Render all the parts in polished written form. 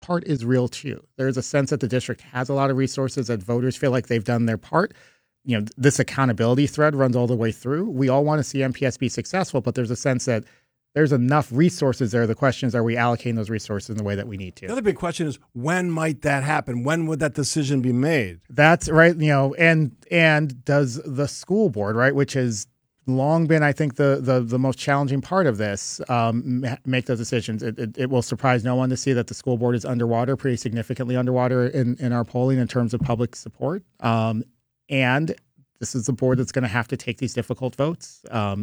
part is real too. There's a sense that the district has a lot of resources, that voters feel like they've done their part. This accountability thread runs all the way through. We all want to see MPS be successful, but there's a sense that there's enough resources there. The question is, are we allocating those resources in the way that we need to? The other big question is, when might that happen? When would that decision be made? That's right. And does the school board, right, which has long been, I think, the most challenging part of this, make those decisions? It will surprise no one to see that the school board is underwater, pretty significantly underwater in our polling in terms of public support. And this is the board that's going to have to take these difficult votes.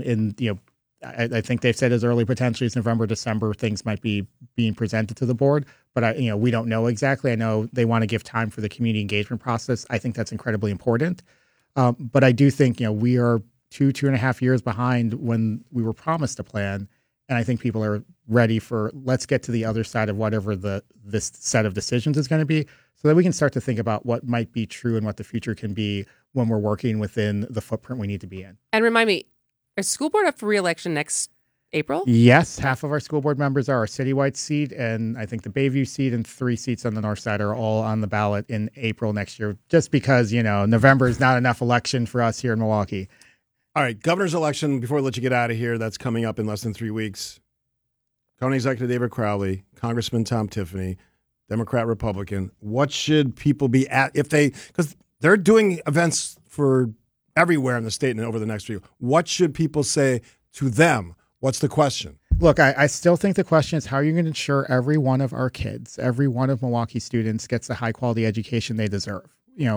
I think they've said as early potentially as November, December, things might be being presented to the board, but we don't know exactly. I know they want to give time for the community engagement process. I think that's incredibly important. But I do think, we are 2.5 years behind when we were promised a plan. And I think people are ready for, let's get to the other side of whatever this set of decisions is going to be, so that we can start to think about what might be true and what the future can be when we're working within the footprint we need to be in. And remind me, is school board up for re-election next April? Yes, half of our school board members are. Our citywide seat, and I think the Bayview seat and 3 seats on the north side are all on the ballot in April next year, just because, November is not enough election for us here in Milwaukee. All right, governor's election, before we let you get out of here, that's coming up in less than 3 weeks. County Executive David Crowley, Congressman Tom Tiffany, Democrat, Republican. What should people be at because they're doing events for everywhere in the state and over the next few. What should people say to them? What's the question? Look, I still think the question is, how are you going to ensure every one of our kids, every one of Milwaukee students gets the high quality education they deserve?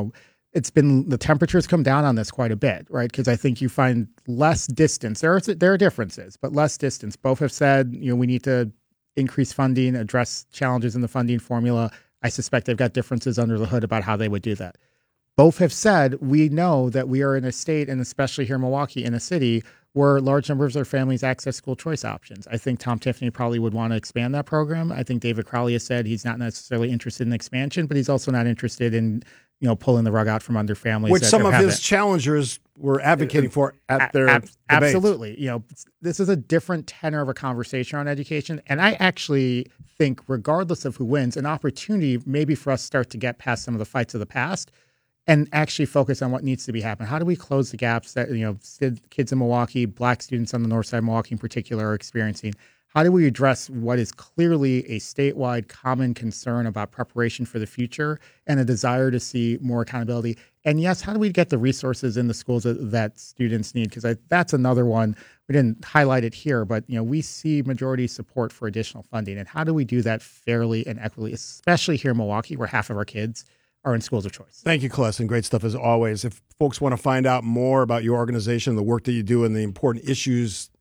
It's been, the temperature's come down on this quite a bit, right? Because I think you find less distance. There are differences, but less distance. Both have said, we need to increase funding, address challenges in the funding formula. I suspect they've got differences under the hood about how they would do that. Both have said, we know that we are in a state, and especially here in Milwaukee, in a city where large numbers of their families access school choice options. I think Tom Tiffany probably would want to expand that program. I think David Crowley has said he's not necessarily interested in expansion, but he's also not interested in pulling the rug out from under families. Which some of his challengers were advocating for at their debates. Absolutely. This is a different tenor of a conversation around education. And I actually think, regardless of who wins, an opportunity maybe for us to start to get past some of the fights of the past and actually focus on what needs to be happening. How do we close the gaps that, kids in Milwaukee, Black students on the north side of Milwaukee in particular, are experiencing? How do we address what is clearly a statewide common concern about preparation for the future and a desire to see more accountability? And yes, how do we get the resources in the schools that students need? Because that's another one. We didn't highlight it here, but we see majority support for additional funding. And how do we do that fairly and equitably, especially here in Milwaukee, where half of our kids are in schools of choice? Thank you, Klesson. Great stuff as always. If folks want to find out more about your organization, the work that you do, and the important issues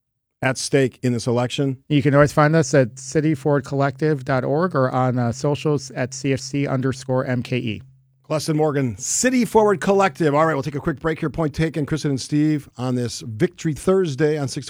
at stake in this election, you can always find us at cityforwardcollective.org or on socials at CFC_MKE. Klesson Morgan, City Forward Collective. All right, we'll take a quick break here. Point taken. Kristen and Steve on this Victory Thursday on 6